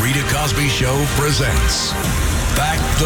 Rita Cosby Show presents Back the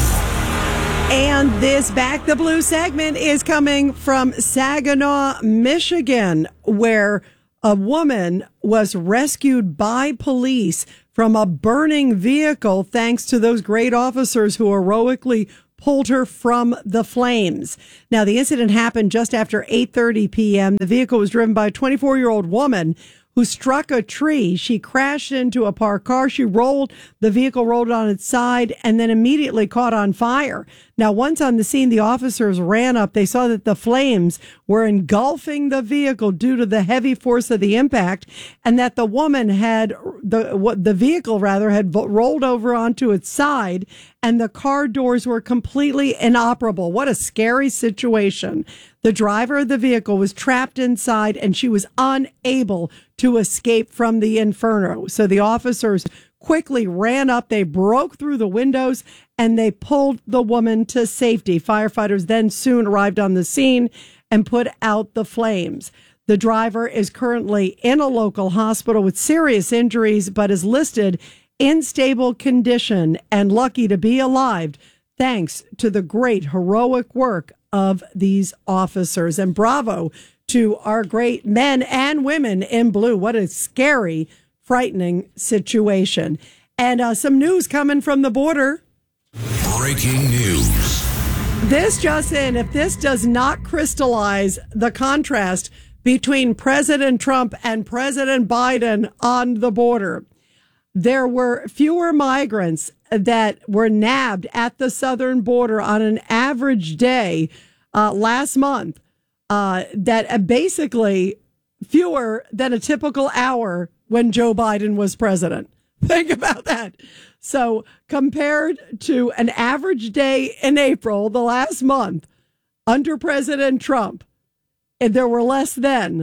Blue. And this Back the Blue segment is coming from Saginaw, Michigan, where a woman was rescued by police from a burning vehicle thanks to those great officers who heroically pulled her from the flames. Now, the incident happened just after 8:30 p.m. The vehicle was driven by a 24-year-old woman who struck a tree. She crashed into a parked car. The vehicle rolled on its side and then immediately caught on fire. Now, once on the scene, the officers ran up. They saw that the flames were engulfing the vehicle due to the heavy force of the impact, and that the woman had the vehicle had rolled over onto its side, and the car doors were completely inoperable. What a scary situation. The driver of the vehicle was trapped inside, and she was unable to escape from the inferno. So the officers quickly ran up. They broke through the windows and they pulled the woman to safety. Firefighters then soon arrived on the scene and put out the flames. The driver is currently in a local hospital with serious injuries, but is listed in stable condition and lucky to be alive, thanks to the great heroic work of these officers. And bravo to our great men and women in blue. What a scary, frightening situation. And some news coming from the border. Breaking news. This just in, if this does not crystallize the contrast between President Trump and President Biden on the border, there were fewer migrants that were nabbed at the southern border on an average day last month, that basically fewer than a typical hour when Joe Biden was president. Think about that. So compared to an average day in April, the last month, under President Trump, there were less than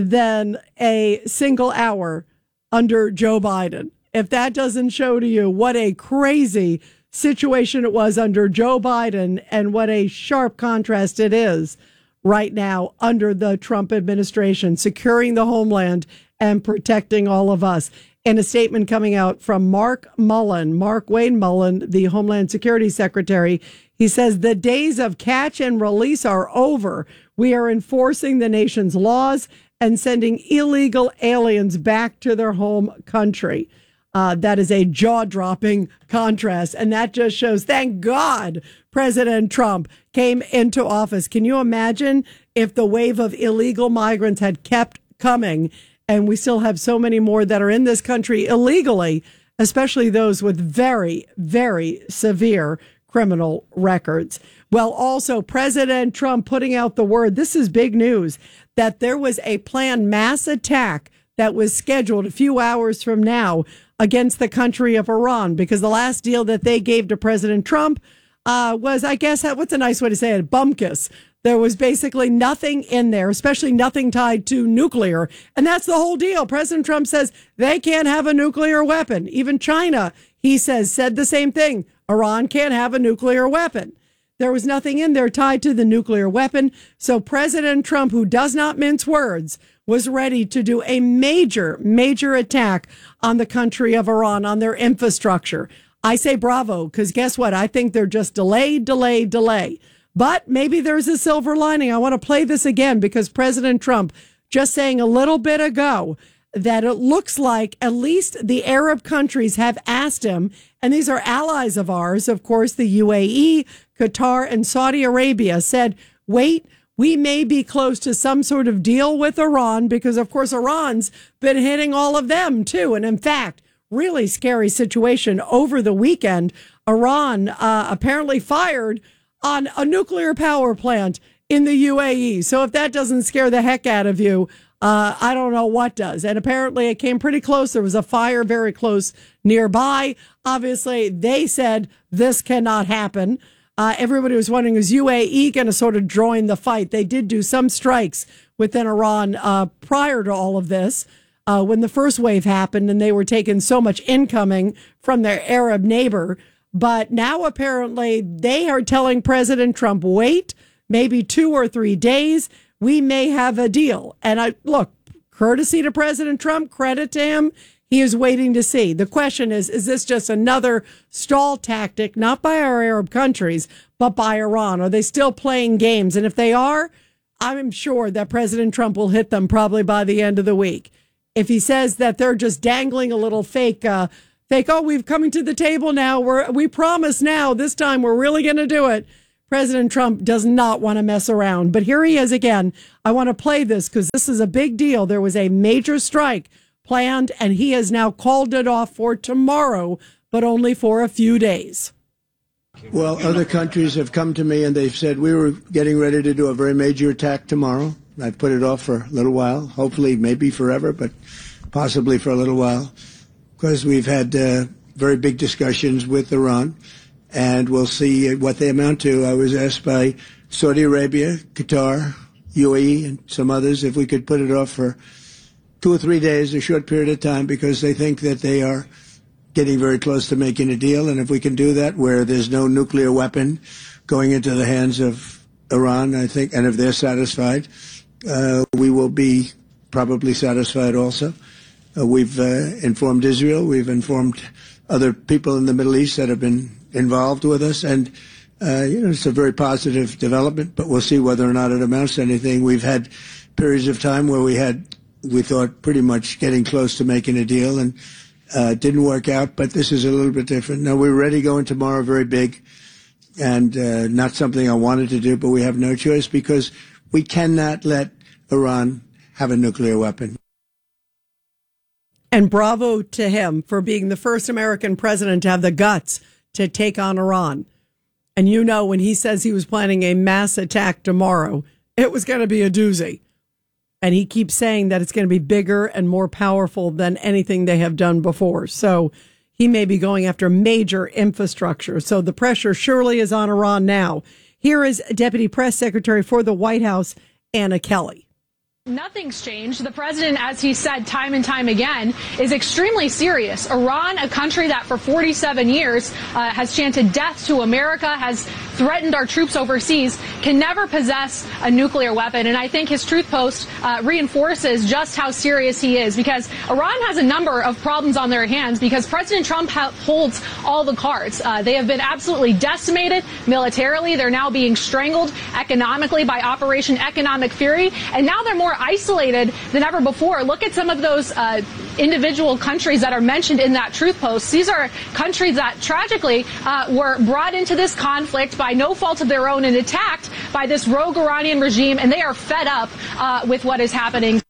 a single hour under Joe Biden. If that doesn't show to you what a crazy situation it was under Joe Biden and what a sharp contrast it is right now under the Trump administration, securing the homeland and protecting all of us. In a statement coming out from Mark Wayne Mullen, the Homeland Security Secretary, he says the days of catch and release are over. We are enforcing the nation's laws and sending illegal aliens back to their home country. That is a jaw-dropping contrast, and that just shows, thank God, President Trump came into office. Can you imagine if the wave of illegal migrants had kept coming, and we still have so many more that are in this country illegally, especially those with very, very severe criminal records? Well, also, President Trump putting out the word, this is big news, that there was a planned mass attack that was scheduled a few hours from now against the country of Iran, because the last deal that they gave to President Trump was, I guess, what's a nice way to say it, bumkus. There was basically nothing in there, especially nothing tied to nuclear. And that's the whole deal. President Trump says they can't have a nuclear weapon. Even China, he said the same thing. Iran can't have a nuclear weapon. There was nothing in there tied to the nuclear weapon. So President Trump, who does not mince words, was ready to do a major, major attack on the country of Iran, on their infrastructure. I say bravo, because guess what? I think they're just delay. But maybe there's a silver lining. I want to play this again because President Trump just saying a little bit ago that it looks like at least the Arab countries have asked him, and these are allies of ours, of course, the UAE, Qatar, and Saudi Arabia, said, wait, we may be close to some sort of deal with Iran because, of course, Iran's been hitting all of them, too. And in fact, really scary situation over the weekend. Iran apparently fired on a nuclear power plant in the UAE. So if that doesn't scare the heck out of you, I don't know what does. And apparently it came pretty close. There was a fire very close nearby. Obviously, they said this cannot happen. Everybody was wondering, is UAE going to sort of join the fight? They did do some strikes within Iran prior to all of this when the first wave happened, and they were taking so much incoming from their Arab neighbor. But now apparently they are telling President Trump, wait, maybe 2 or 3 days, we may have a deal. And look, courtesy to President Trump, credit to him. He is waiting to see. The question is this just another stall tactic, not by our Arab countries, but by Iran? Are they still playing games? And if they are, I'm sure that President Trump will hit them probably by the end of the week. If he says that they're just dangling a little fake, oh, we've coming to the table now. We promise now, this time we're really going to do it. President Trump does not want to mess around. But here he is again. I want to play this because this is a big deal. There was a major strike planned, and he has now called it off for tomorrow, but only for a few days. Well, other countries have come to me and they've said we were getting ready to do a very major attack tomorrow. I've put it off for a little while, hopefully maybe forever, but possibly for a little while, because we've had very big discussions with Iran, and we'll see what they amount to. I was asked by Saudi Arabia, Qatar, UAE, and some others if we could put it off for 2 or 3 days, a short period of time, because they think that they are getting very close to making a deal. And if we can do that where there's no nuclear weapon going into the hands of Iran, I think, and if they're satisfied, we will be probably satisfied also. We've informed Israel. We've informed other people in the Middle East that have been involved with us. And, it's a very positive development, but we'll see whether or not it amounts to anything. We've had periods of time where we thought pretty much getting close to making a deal, and didn't work out, but this is a little bit different. Now, we're ready going tomorrow, very big, and not something I wanted to do, but we have no choice because we cannot let Iran have a nuclear weapon. And bravo to him for being the first American president to have the guts to take on Iran. And when he says he was planning a mass attack tomorrow, it was going to be a doozy. And he keeps saying that it's going to be bigger and more powerful than anything they have done before. So he may be going after major infrastructure. So the pressure surely is on Iran now. Here is Deputy Press Secretary for the White House, Anna Kelly. Nothing's changed. The president, as he said time and time again, is extremely serious. Iran, a country that for 47 years has chanted death to America, has threatened our troops overseas, can never possess a nuclear weapon. And I think his Truth Post reinforces just how serious he is, because Iran has a number of problems on their hands because President Trump holds all the cards. They have been absolutely decimated militarily. They're now being strangled economically by Operation Economic Fury. And now they're more isolated than ever before. Look at some of those individual countries that are mentioned in that Truth Post. These are countries that tragically were brought into this conflict by no fault of their own and attacked by this rogue Iranian regime, and they are fed up with what is happening.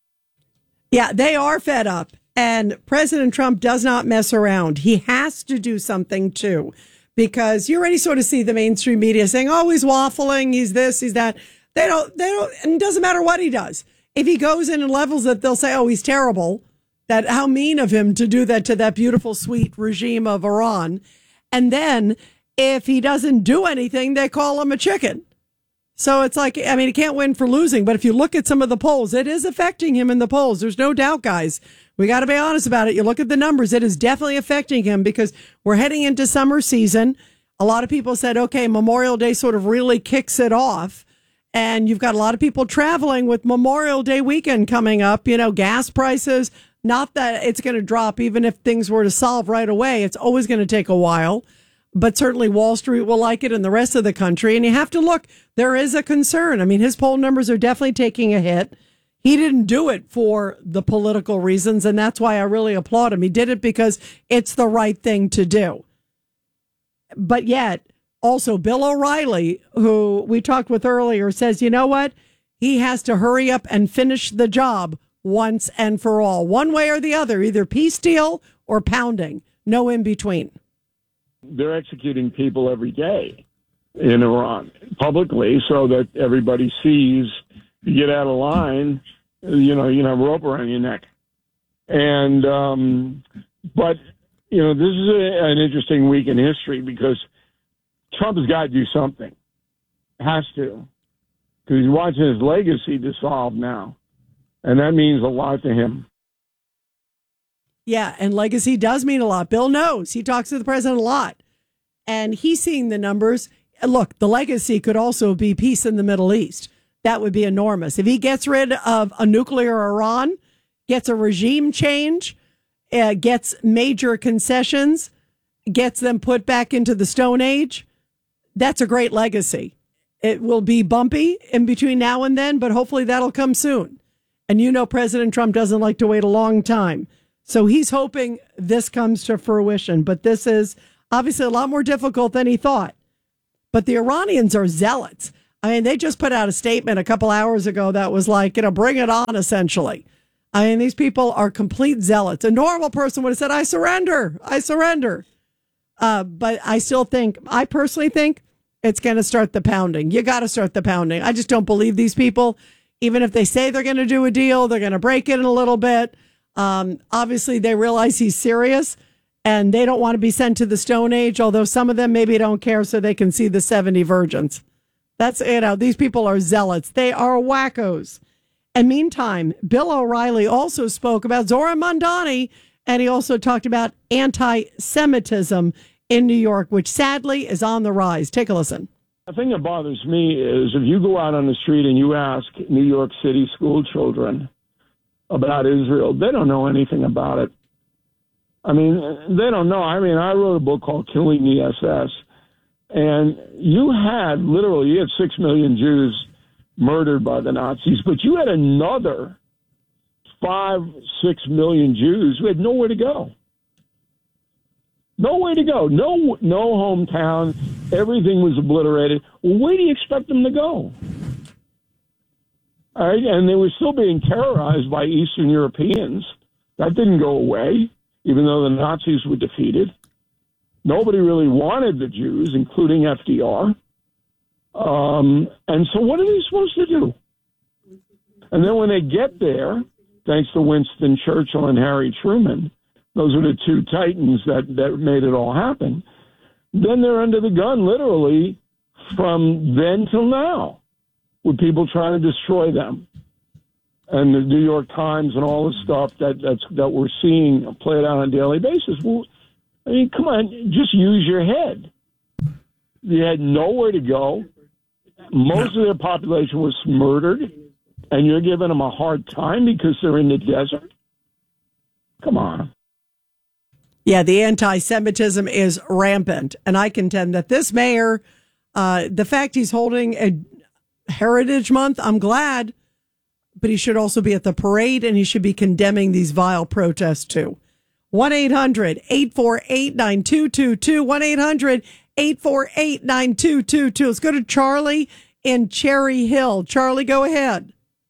Yeah, they are fed up. And President Trump does not mess around. He has to do something, too, because you already sort of see the mainstream media saying, oh, he's waffling, he's this, he's that. They don't, and it doesn't matter what he does. If he goes in and levels it, they'll say, oh, he's terrible. That how mean of him to do that to that beautiful, sweet regime of Iran. And then if he doesn't do anything, they call him a chicken. So it's like, I mean, he can't win for losing. But if you look at some of the polls, it is affecting him in the polls. There's no doubt, guys. We got to be honest about it. You look at the numbers, it is definitely affecting him because we're heading into summer season. A lot of people said, okay, Memorial Day sort of really kicks it off. And you've got a lot of people traveling with Memorial Day weekend coming up. Gas prices, not that it's going to drop even if things were to solve right away. It's always going to take a while. But certainly Wall Street will like it and the rest of the country. And you have to look, there is a concern. I mean, his poll numbers are definitely taking a hit. He didn't do it for the political reasons, and that's why I really applaud him. He did it because it's the right thing to do. But yet, also, Bill O'Reilly, who we talked with earlier, says, you know what? He has to hurry up and finish the job once and for all. One way or the other, either peace deal or pounding. No in between. They're executing people every day in Iran publicly so that everybody sees you get out of line, you have a rope around your neck. And, but, this is an interesting week in history because Trump has got to do something. Has to. Because he's watching his legacy dissolve now. And that means a lot to him. Yeah, and legacy does mean a lot. Bill knows. He talks to the president a lot. And he's seeing the numbers. Look, the legacy could also be peace in the Middle East. That would be enormous. If he gets rid of a nuclear Iran, gets a regime change, gets major concessions, gets them put back into the Stone Age, that's a great legacy. It will be bumpy in between now and then, but hopefully that'll come soon. And you know President Trump doesn't like to wait a long time. So he's hoping this comes to fruition. But this is obviously a lot more difficult than he thought. But the Iranians are zealots. I mean, they just put out a statement a couple hours ago that was like, bring it on, essentially. I mean, these people are complete zealots. A normal person would have said, I surrender. But I personally think it's going to start the pounding. You got to start the pounding. I just don't believe these people. Even if they say they're going to do a deal, they're going to break it in a little bit. Obviously, they realize he's serious and they don't want to be sent to the Stone Age, although some of them maybe don't care so they can see the 70 virgins. That's, these people are zealots. They are wackos. And meantime, Bill O'Reilly also spoke about Zohran Mamdani, and he also talked about anti-Semitism in New York, which sadly is on the rise. Take a listen. The thing that bothers me is if you go out on the street and you ask New York City school children about Israel, they don't know anything about it. I mean, they don't know. I mean, I wrote a book called Killing the SS, and you had 6 million Jews murdered by the Nazis, but you had another 5-6 million Jews who had nowhere to go. Nowhere to go. No hometown. Everything was obliterated. Well, where do you expect them to go? All right, and they were still being terrorized by Eastern Europeans. That didn't go away, even though the Nazis were defeated. Nobody really wanted the Jews, including FDR. And so what are they supposed to do? And then when they get there, thanks to Winston Churchill and Harry Truman, those are the two titans that made it all happen, then they're under the gun, literally, from then till now, with people trying to destroy them. And the New York Times and all the stuff that we're seeing played out on a daily basis. Well, I mean, come on, just use your head. They had nowhere to go. Most of their population was murdered, and you're giving them a hard time because they're in the desert? Come on. Yeah, the anti-Semitism is rampant. And I contend that this mayor, the fact he's holding a Heritage Month, I'm glad, but he should also be at the parade and he should be condemning these vile protests too. 1-800-848-9222. 1-800-848-9222. Let's go to Charlie in Cherry Hill. Charlie, go ahead.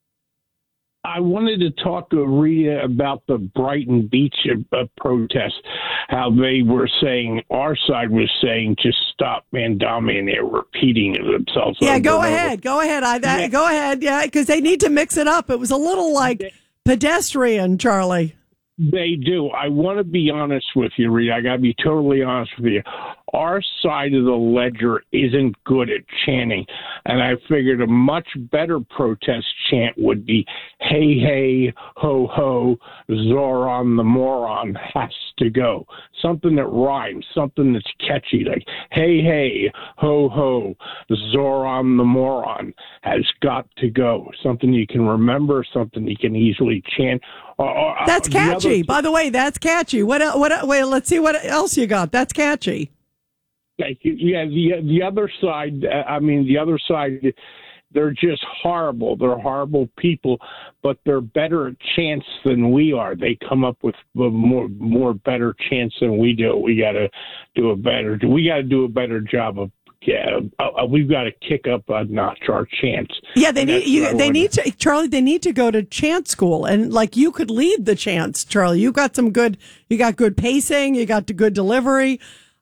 I wanted to talk to Rita about the Brighton Beach protest, how they were saying, our side was saying, just stop Mamdani, and they're repeating themselves. Yeah, go ahead. Go ahead. Go ahead. Yeah, because they need to mix it up. It was a little pedestrian, Charlie. They do. I want to be honest with you, Rita. I got to be totally honest with you. Our side of the ledger isn't good at chanting, and I figured a much better protest chant would be, hey, hey, ho, ho, Zoran the moron has to go. Something that rhymes, something that's catchy, like, hey, hey, ho, ho, Zoran the moron has got to go. Something you can remember, something you can easily chant. That's catchy. By the way, that's catchy. Wait, let's see what else you got. That's catchy. Yeah, the other side, the other side, they're just horrible. They're horrible people, but they're better at chants than we are. They come up with more better chants than we do. We got to do a better job of. Yeah, we've got to kick up a notch our chants. Yeah, they need to, Charlie. They need to go to chant school, and you could lead the chants, Charlie. You got good pacing. You got the good delivery.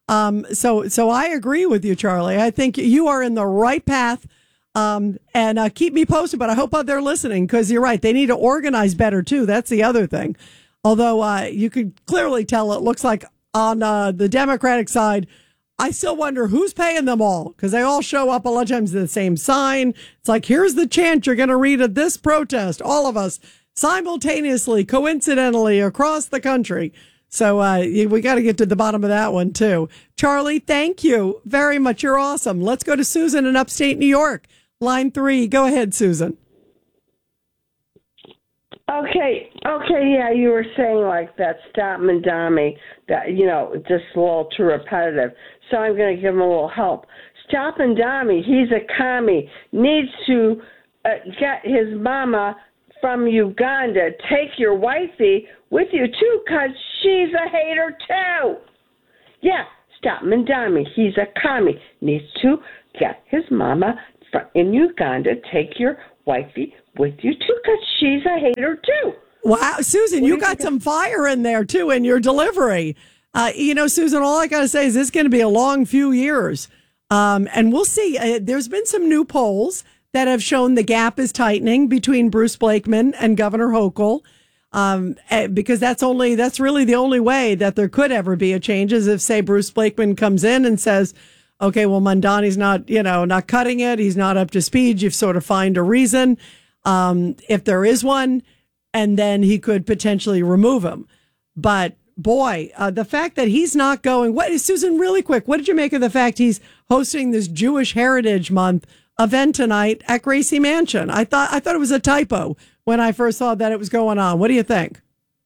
So I agree with you, Charlie. I think you are in the right path. And keep me posted. But I hope they're listening because you're right. They need to organize better too. That's the other thing. Although you could clearly tell it looks like on the Democratic side. I still wonder who's paying them all because they all show up a lot of times to the same sign. It's like, here's the chant you're going to read at this protest, all of us simultaneously, coincidentally, across the country. So we got to get to the bottom of that one, too. Charlie, thank you very much. You're awesome. Let's go to Susan in upstate New York. Line 3. Go ahead, Susan. Okay, yeah, you were saying like that Stop Mandami, that, just a little too repetitive. So I'm going to give him a little help. Stop Mandami, he's a commie, needs to get his mama from Uganda. Take your wifey with you, too, because she's a hater, too. Yeah, Stop Mandami, he's a commie, needs to get his mama in Uganda. Take your wifey with you, too, because she's a hater, too. Wow, Susan, you got some fire in there, too, in your delivery. Susan, all I got to say is this is going to be a long few years. And we'll see. There's been some new polls that have shown the gap is tightening between Bruce Blakeman and Governor Hochul. Because that's really the only way that there could ever be a change is if, say, Bruce Blakeman comes in and says, okay, well, Mandani's not cutting it. He's not up to speed. You've sort of find a reason, if there is one, and then he could potentially remove him. But boy, the fact that he's not going, Susan, really quick, what did you make of the fact he's hosting this Jewish Heritage Month event tonight at Gracie Mansion? I thought it was a typo when I first saw that it was going on. What do you think?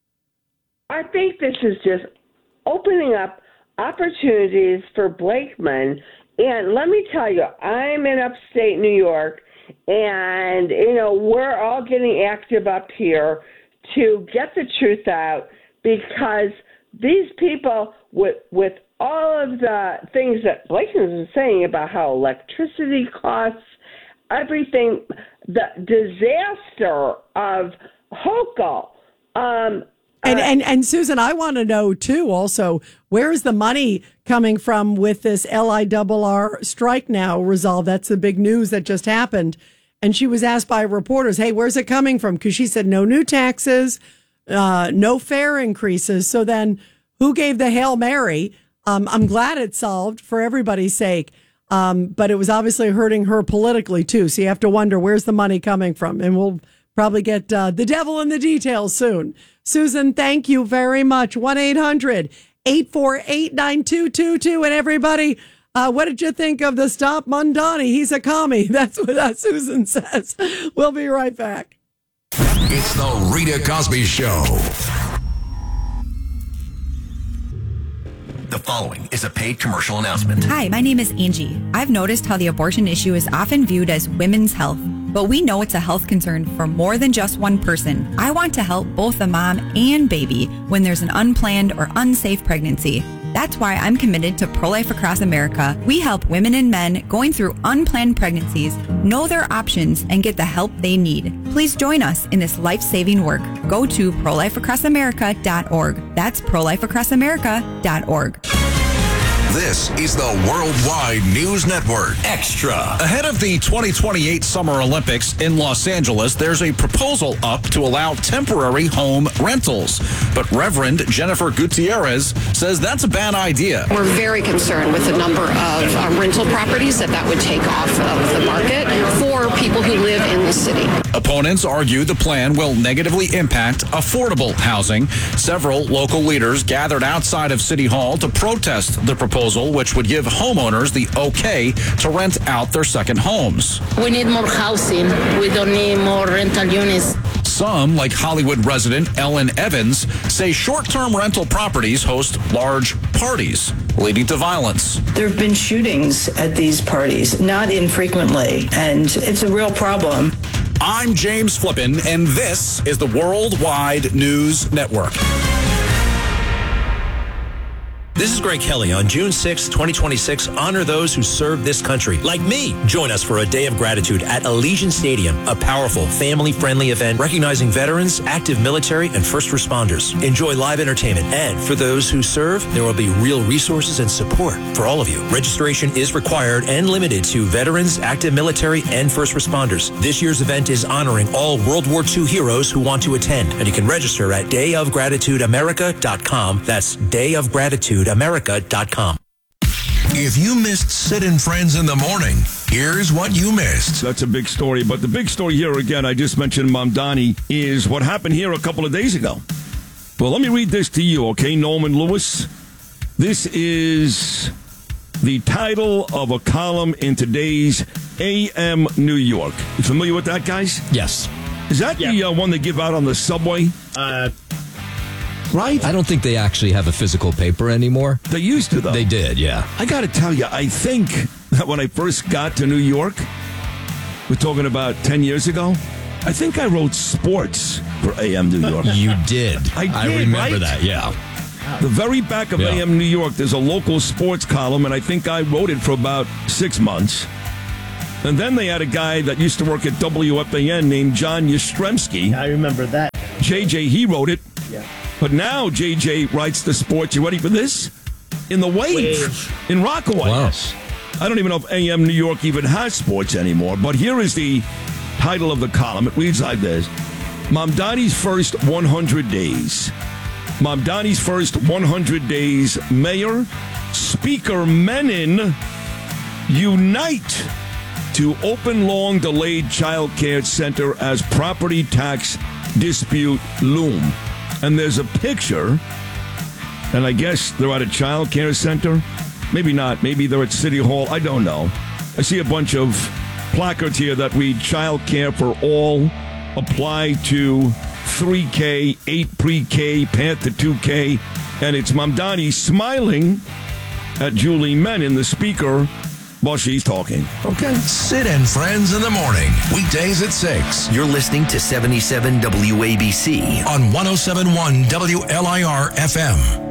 I think this is just opening up opportunities for Blakeman. And let me tell you, I'm in upstate New York, and, we're all getting active up here to get the truth out, because these people, with all of the things that Blakeman is saying about how electricity costs, everything, the disaster of Hochul. And Susan, I want to know, too, also, where is the money coming from with this LIRR strike now resolved? That's the big news that just happened. And she was asked by reporters, hey, where's it coming from? Because she said no new taxes, no fare increases. So then who gave the Hail Mary? I'm glad it's solved for everybody's sake. But it was obviously hurting her politically, too. So you have to wonder, where's the money coming from? And we'll probably get the devil in the details soon. Susan, thank you very much. 1-800-848-9222. And everybody, what did you think of the Stop Mandani? He's a commie. That's what Susan says. We'll be right back. It's the Rita Cosby Show. The following is a paid commercial announcement. Hi, my name is Angie. I've noticed how the abortion issue is often viewed as women's health, but we know it's a health concern for more than just one person. I want to help both the mom and baby when there's an unplanned or unsafe pregnancy. That's why I'm committed to Pro-Life Across America. We help women and men going through unplanned pregnancies know their options and get the help they need. Please join us in this life-saving work. Go to prolifeacrossamerica.org. That's prolifeacrossamerica.org. This is the Worldwide News Network. Extra. Ahead of the 2028 Summer Olympics in Los Angeles, there's a proposal up to allow temporary home rentals. But Reverend Jennifer Gutierrez says that's a bad idea. We're very concerned with the number of rental properties that would take off of the market for people who live in the city. Opponents argue the plan will negatively impact affordable housing. Several local leaders gathered outside of City Hall to protest the proposal, which would give homeowners the okay to rent out their second homes. We need more housing. We don't need more rental units. Some, like Hollywood resident Ellen Evans, say short-term rental properties host large parties, leading to violence. There have been shootings at these parties, not infrequently, and it's a real problem. I'm James Flippin, and this is the Worldwide News Network. This is Greg Kelly. On June 6, 2026, honor those who served this country, like me. Join us for a day of gratitude at Allegiant Stadium, a powerful, family-friendly event recognizing veterans, active military, and first responders. Enjoy live entertainment, and for those who serve, there will be real resources and support for all of you. Registration is required and limited to veterans, active military, and first responders. This year's event is honoring all World War II heroes who want to attend, and you can register at dayofgratitudeamerica.com. That's dayofgratitudeamerica.com. If you missed Sid and Friends in the morning, here's what you missed. That's a big story, but the big story here, again, I just mentioned Mamdani, is what happened here a couple of days ago. Well, let me read this to you, okay, Norman Lewis? This is the title of a column in today's AM New York. You familiar with that, guys? Yes. Is that the one they give out on the subway? Right? I don't think they actually have a physical paper anymore. They used to, though. They did, yeah. I got to tell you, I think that when I first got to New York, we're talking about 10 years ago, I think I wrote sports for AM New York. You did. I remember that, yeah. The very back of AM New York, there's a local sports column, and I think I wrote it for about 6 months. And then they had a guy that used to work at WFAN named John Yastrzemski. I remember that. JJ, he wrote it. Yeah. But now JJ writes the sports. You ready for this? In the Wave. In Rockaway. Wow. I don't even know if AM New York even has sports anymore. But here is the title of the column. It reads like this. Mamdani's first 100 days. Mamdani's first 100 days. Mayor, Speaker Menon unite to open long-delayed child care center as property tax dispute loom. And there's a picture, and I guess they're at a child care center. Maybe not. Maybe they're at City Hall. I don't know. I see a bunch of placards here that read child care for all, apply to 3K, 8 pre-K, path to 2K. And it's Mamdani smiling at Julie Menon, the speaker, while she's talking. Okay. Sid and Friends in the morning. Weekdays at 6. You're listening to 77 WABC on 107.1 WLIR FM.